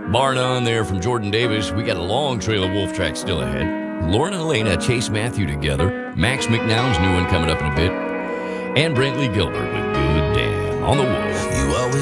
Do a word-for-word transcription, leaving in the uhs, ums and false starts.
Bar none there from Jordan Davis. We got a long trail of Wolf tracks still ahead. Lauren and Elena chase Matthew together. Max McNown's new one coming up in a bit. And Brantley Gilbert with Good Damn on the Wolf. You always